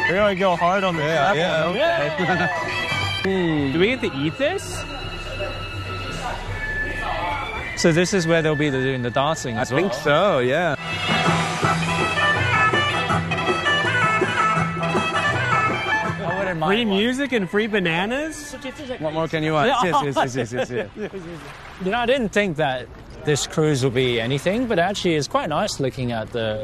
really go hard on the trap. Do we get to eat this? So this is where they'll be doing the dancing as well? I think so, yeah. Free music and free bananas? What more can you want? Yes. You know, I didn't think that this cruise would be anything, but actually it's quite nice looking at the